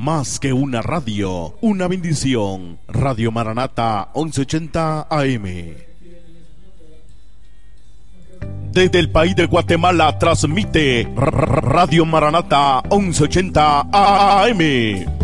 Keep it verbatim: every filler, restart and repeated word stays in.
más que una radio, una bendición. Radio Maranata once ochenta A M. Desde el país de Guatemala transmite Radio Maranata once ochenta A M.